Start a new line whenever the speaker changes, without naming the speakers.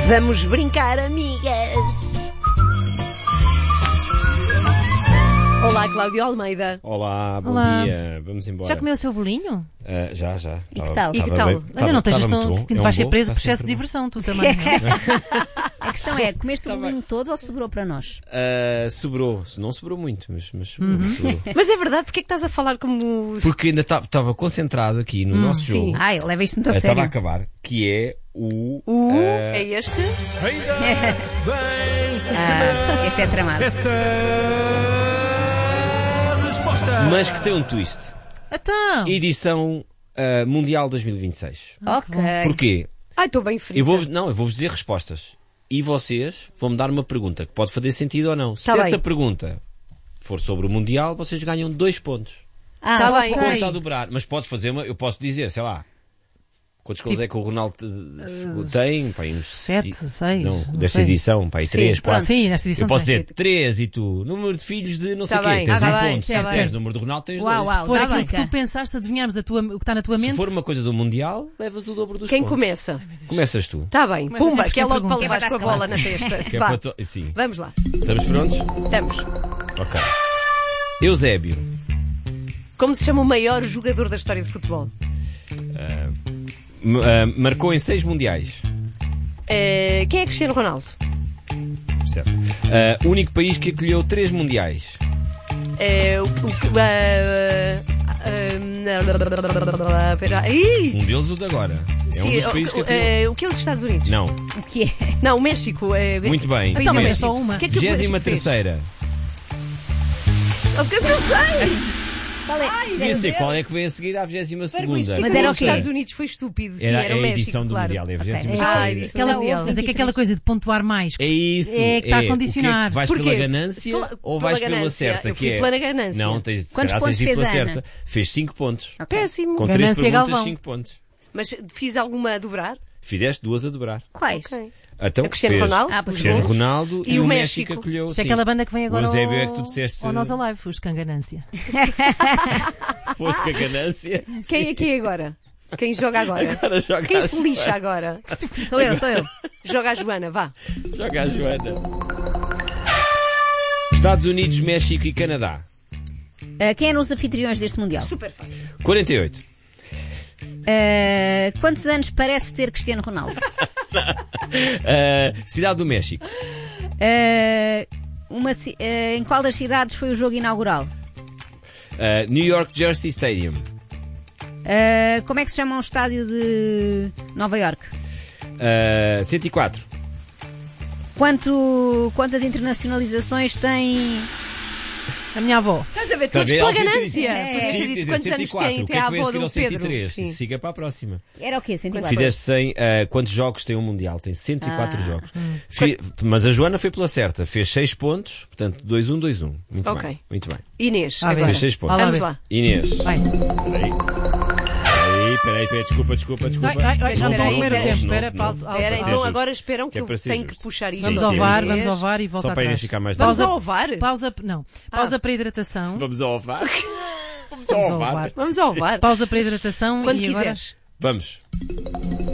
Vamos brincar, amigas! Olá, Cláudio Almeida.
Olá, bom
Olá.
dia. Vamos embora.
Já comeu o seu bolinho?
Já.
E que tal?
E que tal?
Olha, não estejas tão. Que vais ser preso por
por
excesso de diversão, tu também.
A questão é, comeste o bolinho todo ou sobrou para nós?
Sobrou. Não sobrou muito, mas sobrou.
Mas é verdade, porque é que estás a falar como...
Porque ainda estava concentrado aqui no nosso
sim.
jogo.
Ai, leva isto muito a
Estava a
sério.
acabar. Que é o...
É este?
Este é tramado.
Mas que tem um twist.
Então.
Edição Mundial 2026.
Ok.
Porquê?
Ai, estou bem frita.
Eu vou-vos dizer respostas. E vocês vão-me dar uma pergunta que pode fazer sentido ou não. Se
Tá bem.
essa pergunta for sobre o Mundial, vocês ganham 2 pontos.
Tá bem.
O
ok.
conto está a dobrar. Mas podes fazer eu posso dizer, sei lá, quantos gols é que o Ronaldo tem? Pá, uns
7, 6.
Não, desta
sei.
edição, pá, aí
Sim,
3, 4.
Sim, nesta edição
Eu posso
tem.
dizer 3 e tu, número de filhos de não sei o
Tá
quê,
bem,
tens
tá
um
bem,
ponto. Se
tá
disseres
bem.
o número do Ronaldo, tens
Uau,
2.
uau.
Se for
Tá
aquilo
bem,
que
cá.
tu pensaste, adivinharmos o que está na tua
Se
mente.
for uma coisa do Mundial, levas o dobro dos
Quem
pontos.
começa?
Começas tu.
Está bem.
Começa
Pumba,
sempre
que é
quem
logo para
pergunta.
levar com a bola na testa.
Que é
Vá,
para Sim.
vamos lá.
Estamos prontos?
Estamos.
Ok. Eusébio.
Como se chama o maior jogador da história de futebol?
Marcou em 6 mundiais.
Quem é Cristiano Ronaldo?
Certo. Único país que acolheu 3 mundiais.
Espera aí.
Um deles o de agora. É um dos países que acolheu.
O que é os Estados Unidos?
Não.
O que é?
Não, o México.
Muito bem.
País
Então, mas é
México.
só uma.
O que é que o México fez?
23ª.
Oh, porque eu não sei.
Qual é?
Devia ser qual é que vem a seguir à 22ª.
Mas
os
era o quê?
Estados Unidos foi estúpido. Sim,
Era
era
a
o México,
edição do
claro.
Mundial. É a 22ª.
Ok.
Ah,
edição.
edição
Aquela,
mundial.
mas é que aquela coisa de pontuar mais.
É isso.
É que está a
O quê?
condicionar.
Vais
Porquê?
pela ganância
Pela-
ou
pela
vais pela
ganância.
certa?
Eu fui
que é...
pela ganância.
Não, tens, se
Quantos
calhar
pontos
tens de ir
fez
pela
a Ana?
certa. Fez 5 pontos.
Ok.
Péssimo.
Com 3
Ganância
perguntas,
Galvão.
5 pontos.
Mas fiz alguma a dobrar?
Fizeste 2 a dobrar.
Quais?
Ok.
Então,
A Cristiano
fez
Ronaldo,
pois
Cristiano
golos.
Ronaldo
E
e
o
o
México.
México acolheu.
Isso é
sim.
aquela banda que vem agora
O Eusébio é que tu disseste.
ao Nós Alive, os Canganância.
Foste com a ganância.
Quem é que é agora? Quem joga agora?
Agora joga
Quem
a
se lixa agora?
Sou eu.
Joga a Joana, vá.
Joga a Joana. Estados Unidos, México e Canadá.
Quem eram os anfitriões deste Mundial?
Super fácil.
48.
Quantos anos parece ter Cristiano Ronaldo?
Cidade do México.
Em qual das cidades foi o jogo inaugural?
New York Jersey Stadium.
Como é que se chama um estádio de Nova York?
104.
Quantas internacionalizações tem?
A minha avó.
Estás a ver?
Está a
Todos
ver?
pela
Alguém
ganância.
É.
Podia ter dito quantos anos tem
O que
até
é
a
que vem a
avó
seguir
do
ao
Pedro.
103?
Sim.
Siga para a próxima.
Era o quê? 104?
Fizeste 100. Quantos jogos tem um Mundial? Tem 104 jogos. Mas a Joana foi pela certa. Fez 6 pontos. Portanto, 2-1, 2-1. Muito
Ok.
bem. Muito bem.
Inês,
Ah,
agora.
Fez 6 pontos.
Vai
Vamos
ver.
lá.
Inês.
Vai.
Peraí. Desculpa.
Já me estão a comer o
Espera,
tempo.
não,
Espera,
não.
pausa.
Espera,
para ser
então
justo.
agora esperam que
Que é
eu
para ser
tenho que
justo.
puxar isto.
Vamos
Sim,
ao
sim.
VAR,
Inês.
vamos ao VAR e volta
Só para
atrás.
Inês ficar mais
Vamos
dúvida.
ao VAR?
Pausa para a hidratação.
Vamos ao VAR.
Vamos ao VAR.
Vamos ao VAR.
Pausa para a hidratação
Quando
e agora...
quiseres.
Vamos.